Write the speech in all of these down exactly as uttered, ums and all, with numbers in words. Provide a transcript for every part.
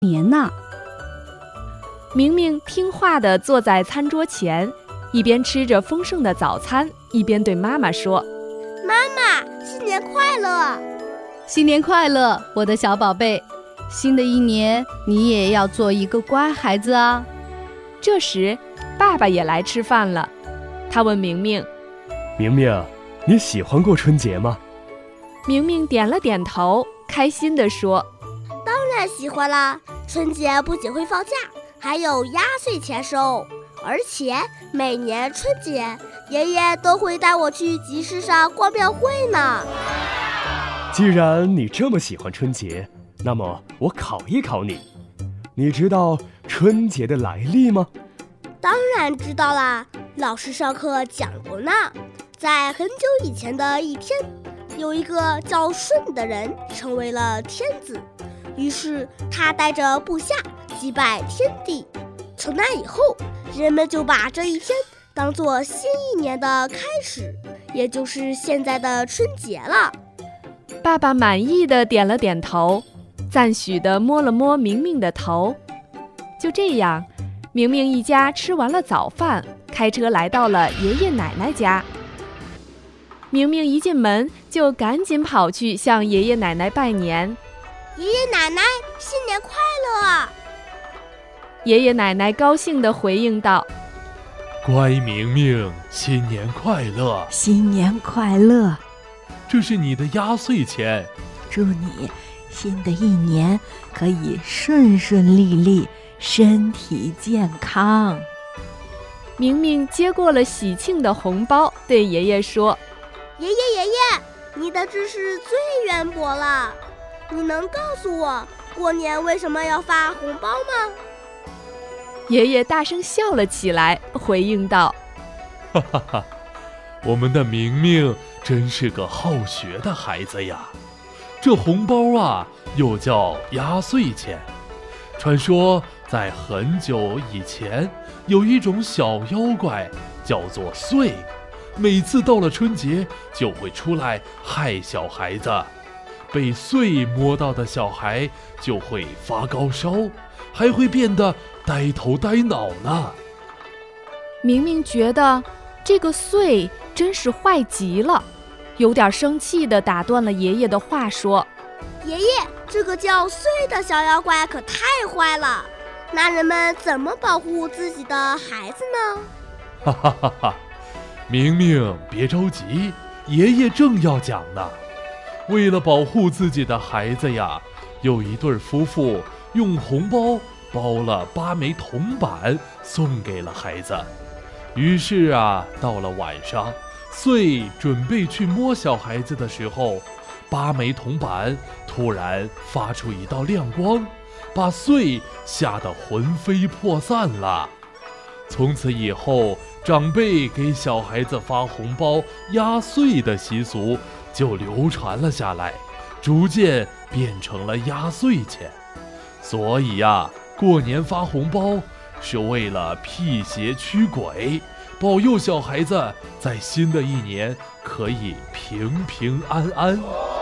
年呢。 明明听话地坐在餐桌前，一边吃着丰盛的早餐，一边对妈妈说： 妈妈，新年快乐！ 新年快乐，我的小宝贝！新的一年，你也要做一个乖孩子啊。 这时，爸爸也来吃饭了。他问明明： 明明，你喜欢过春节吗？ 明明点了点头，开心地说： 当然喜欢啦！春节不仅会放假，还有压岁钱收，而且每年春节，爷爷都会带我去集市上逛庙会呢。 既然你这么喜欢春节，那么我考一考你，你知道春节的来历吗？ 当然知道啦，老师上课讲过呢。在很久以前的一天，有一个叫舜的人成为了天子，于是他带着部下祭拜天地。从那以后，人们就把这一天当作新一年的开始，也就是现在的春节了。 爸爸满意的点了点头，赞许地摸了摸明明的头。就这样，明明一家吃完了早饭，开车来到了爷爷奶奶家。明明一进门就赶紧跑去向爷爷奶奶拜年： 爷爷奶奶，新年快乐！ 爷爷奶奶高兴地回应道： 乖明明，新年快乐！ 新年快乐！ 这是你的压岁钱， 祝你新的一年可以顺顺利利，身体健康。 明明接过了喜庆的红包，对爷爷说： 爷爷爷爷，你的知识最渊博了，你能告诉我过年为什么要发红包吗？ 爷爷大声笑了起来，回应道： 哈哈哈，我们的明明真是个好学的孩子呀。这红包啊，又叫压岁钱。传说在很久以前，有一种小妖怪叫做祟，每次到了春节就会出来害小孩子，被祟摸到的小孩就会发高烧，还会变得呆头呆脑呢。 明明觉得这个祟真是坏极了，有点生气地打断了爷爷的话，说： 爷爷，这个叫祟的小妖怪可太坏了，那人们怎么保护自己的孩子呢？ 哈哈哈哈！明明别着急，爷爷正要讲呢。为了保护自己的孩子呀，有一对夫妇用红包包了八枚铜板送给了孩子。于是啊，到了晚上，祟准备去摸小孩子的时候，八枚铜板突然发出一道亮光，把祟吓得魂飞魄散了。从此以后，长辈给小孩子发红包压岁的习俗就流传了下来，逐渐变成了压岁钱。所以呀，过年发红包是为了辟邪驱鬼，保佑小孩子在新的一年可以平平安安。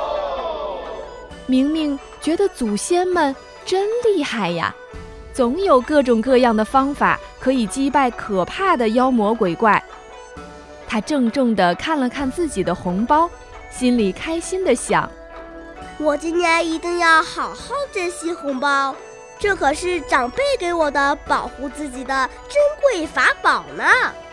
明明觉得祖先们真厉害呀，总有各种各样的方法可以击败可怕的妖魔鬼怪。他郑重地看了看自己的红包，心里开心地想： 我今年一定要好好珍惜红包，这可是长辈给我的保护自己的珍贵法宝呢。